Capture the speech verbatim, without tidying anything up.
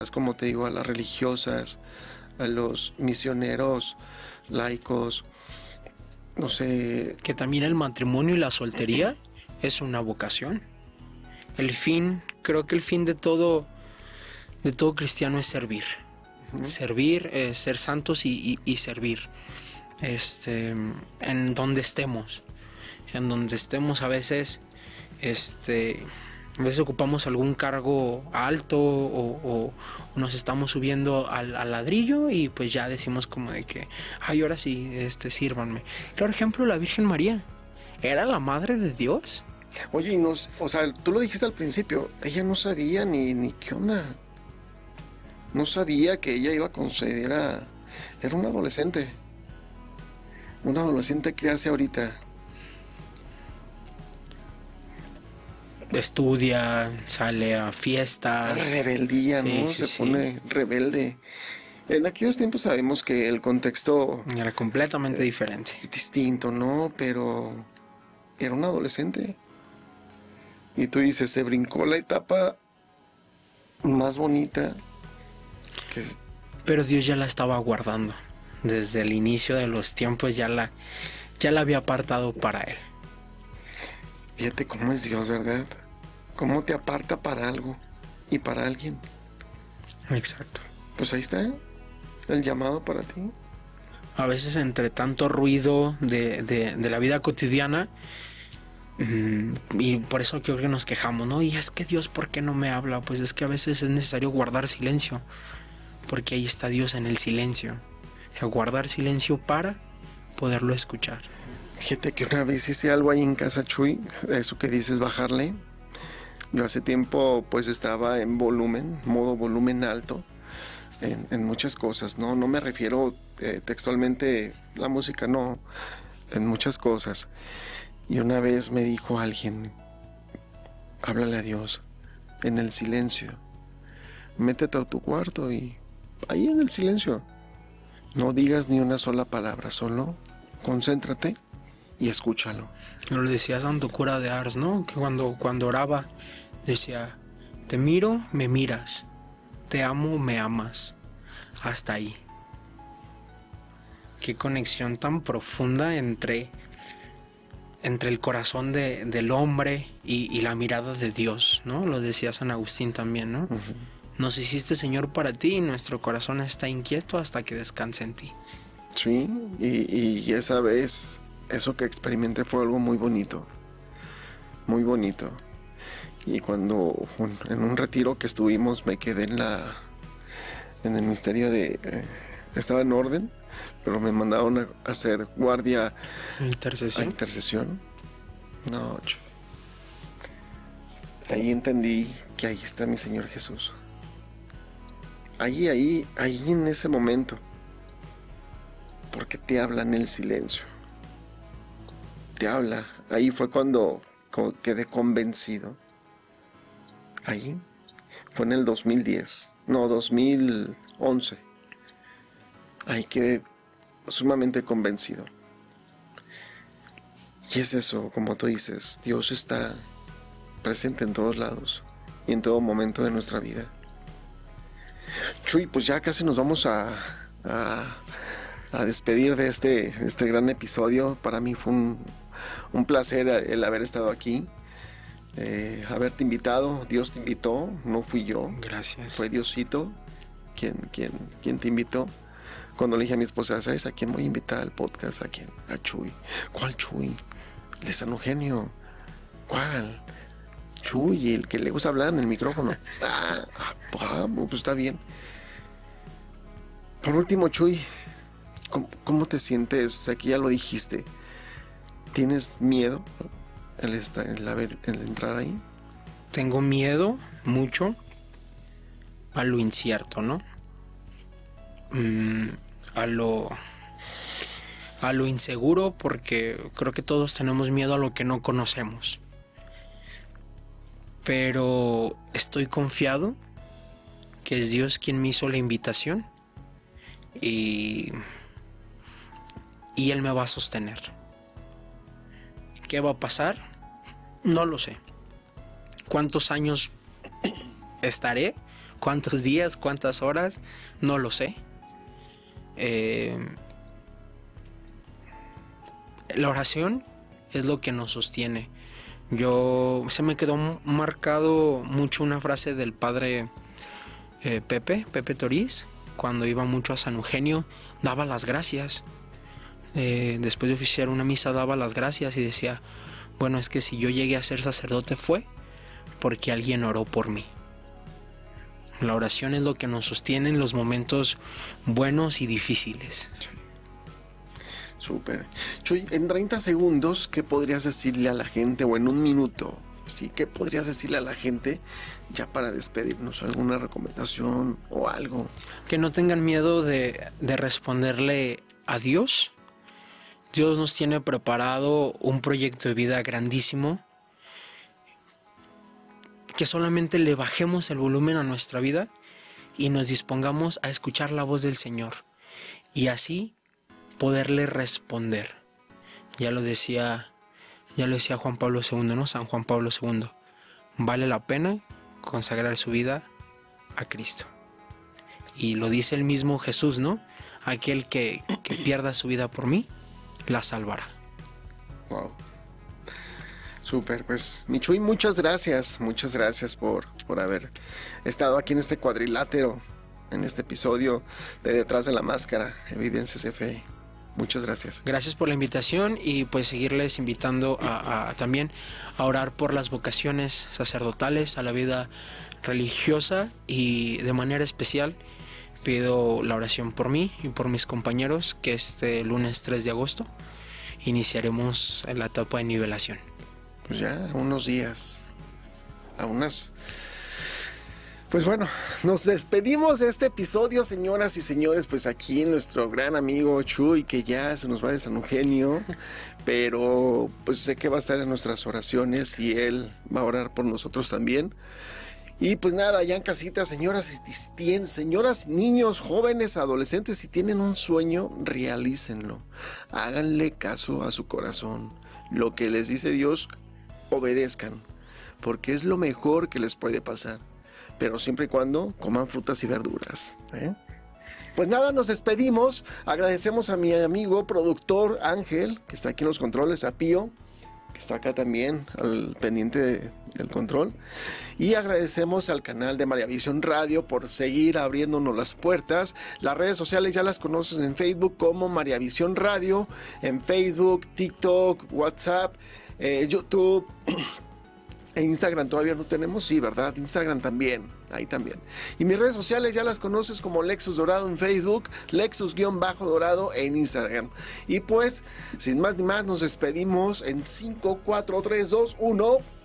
como te digo, a las religiosas, a los misioneros laicos, no sé. Que también el matrimonio y la soltería es una vocación. El fin, creo que el fin de todo, de todo cristiano es servir. Uh-huh. Servir, eh, ser santos y, y, y servir. Este, en donde estemos. En donde estemos a veces, este, a veces ocupamos algún cargo alto o, o, o nos estamos subiendo al, al ladrillo y pues ya decimos como de que, ay, ahora sí, este, sírvanme. Por ejemplo, la Virgen María, ¿era la madre de Dios? Oye, y no, o sea, tú lo dijiste al principio, ella no sabía ni, ni qué onda. No sabía que ella iba a conceder a... Era una adolescente. Una adolescente que hace ahorita. Estudia, sale a fiestas. Rebeldía, sí, ¿no? Sí, Se sí. pone rebelde. En aquellos tiempos sabemos que el contexto... Era completamente eh, diferente. Distinto, ¿no? Pero era una adolescente. Y tú dices, se brincó la etapa más bonita. Que... Pero Dios ya la estaba guardando. Desde el inicio de los tiempos ya la, ya la había apartado para Él. Fíjate cómo es Dios, ¿verdad? Cómo te aparta para algo y para alguien. Exacto. Pues ahí está el llamado para ti. A veces entre tanto ruido de, de, de la vida cotidiana, mmm, y por eso creo que nos quejamos, ¿no? Y es que Dios, ¿por qué no me habla? Pues es que a veces es necesario guardar silencio, porque ahí está Dios en el silencio. O sea, guardar silencio para poderlo escuchar. Fíjate que una vez hice algo ahí en casa, Chuy, eso que dices, bajarle. Yo hace tiempo pues estaba en volumen, modo volumen alto, en, en muchas cosas, ¿no? No me refiero eh, textualmente la música, no, en muchas cosas. Y una vez me dijo alguien, háblale a Dios, en el silencio. Métete a tu cuarto y ahí en el silencio. No digas ni una sola palabra, solo concéntrate y escúchalo. Lo decía Santo Cura de Ars, ¿no? Que cuando, cuando oraba decía, te miro, me miras, te amo, me amas, hasta ahí. Qué conexión tan profunda entre, entre el corazón de, del hombre y, y la mirada de Dios, ¿no? Lo decía San Agustín también, ¿no? Uh-huh. Nos hiciste, Señor, para ti y nuestro corazón está inquieto hasta que descanse en ti. Sí, y, y esa vez eso que experimenté fue algo muy bonito, muy bonito. Y cuando en un retiro que estuvimos me quedé en la en el misterio de eh, estaba en orden, pero me mandaron a hacer guardia intercesión. A intercesión. No, ahí entendí que ahí está mi Señor Jesús. Ahí, ahí, ahí en ese momento. Porque te habla en el silencio. Te habla. Ahí fue cuando quedé convencido. Ahí. Fue en el dos mil diez. No, dos mil once. Ahí quedé sumamente convencido. Y es eso, como tú dices, Dios está presente en todos lados y en todo momento de nuestra vida. Chuy, pues ya casi nos vamos a, a, a despedir de este, este gran episodio. Para mí fue un, un placer el haber estado aquí, eh, haberte invitado. Dios te invitó, no fui yo. Gracias. Fue Diosito quien, quien, quien te invitó. Cuando le dije a mi esposa, ¿sabes a quién voy a invitar al podcast? ¿A quién? A Chuy. ¿Cuál Chuy? El de San Eugenio. ¿Cuál? Chuy, el que le gusta hablar en el micrófono. Ah, ah, pues está bien. Por último, Chuy, ¿cómo, cómo te sientes? Aquí ya lo dijiste. ¿Tienes miedo el, estar, el, haber, el entrar ahí? Tengo miedo, mucho, a lo incierto, ¿no? Mm, a lo... a lo inseguro, porque creo que todos tenemos miedo a lo que no conocemos. Pero estoy confiado que es Dios quien me hizo la invitación y, y Él me va a sostener. ¿Qué va a pasar? No lo sé. ¿Cuántos años estaré? ¿Cuántos días? ¿Cuántas horas? No lo sé. Eh, la oración es lo que nos sostiene. Yo se me quedó marcado mucho una frase del padre eh, Pepe, Pepe Toriz, cuando iba mucho a San Eugenio, daba las gracias. Eh, después de oficiar una misa daba las gracias y decía, bueno, es que si yo llegué a ser sacerdote fue porque alguien oró por mí. La oración es lo que nos sostiene en los momentos buenos y difíciles. Súper. Chuy, en treinta segundos, ¿qué podrías decirle a la gente? O en un minuto, ¿sí? ¿Qué podrías decirle a la gente ya para despedirnos? ¿Alguna recomendación o algo? Que no tengan miedo de, de responderle a Dios. Dios nos tiene preparado un proyecto de vida grandísimo. Que solamente le bajemos el volumen a nuestra vida y nos dispongamos a escuchar la voz del Señor. Y así poderle responder. Ya lo decía, ya lo decía Juan Pablo segundo, ¿no? San Juan Pablo segundo. Vale la pena consagrar su vida a Cristo. Y lo dice el mismo Jesús, ¿no? Aquel que, que pierda su vida por mí, la salvará. Wow. Súper, pues mi Chuy, muchas gracias, muchas gracias por, por haber estado aquí en este cuadrilátero, en este episodio de Detrás de la Máscara, Evidencias F E. Muchas gracias. Gracias por la invitación y pues seguirles invitando a, a también a orar por las vocaciones sacerdotales, a la vida religiosa, y de manera especial pido la oración por mí y por mis compañeros, que este lunes tres de agosto iniciaremos la etapa de nivelación. Pues ya unos días, a unas... Pues bueno, nos despedimos de este episodio, señoras y señores, pues aquí nuestro gran amigo Chuy, que ya se nos va de San Eugenio, pero pues sé que va a estar en nuestras oraciones y él va a orar por nosotros también. Y pues nada, allá en casita, señoras, si tienen, señoras, niños, jóvenes, adolescentes, si tienen un sueño, realícenlo. Háganle caso a su corazón. Lo que les dice Dios, obedezcan, porque es lo mejor que les puede pasar. Pero siempre y cuando coman frutas y verduras, ¿eh? Pues nada, nos despedimos. Agradecemos a mi amigo productor Ángel, que está aquí en los controles, a Pío, que está acá también al pendiente de, del control. Y agradecemos al canal de Mariavisión Radio por seguir abriéndonos las puertas. Las redes sociales ya las conoces en Facebook como Mariavisión Radio, en Facebook, TikTok, WhatsApp, eh, YouTube... E Instagram todavía no tenemos, sí, ¿verdad? Instagram también, ahí también. Y mis redes sociales ya las conoces como Lexus Dorado en Facebook, Lexus-Dorado en Instagram. Y pues, sin más ni más, nos despedimos en cinco, cuatro, tres, dos, uno...